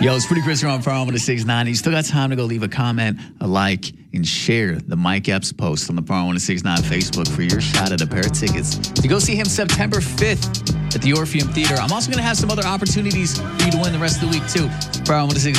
Yo, it's Pretty Chris here on Power 1069. You still got time to go leave a comment, a like, and share the Mike Epps post on the Power 1069 Facebook for your shot at a pair of tickets to go see him September 5th at the Orpheum Theater. I'm also going to have some other opportunities for you to win the rest of the week, too. Power 1069.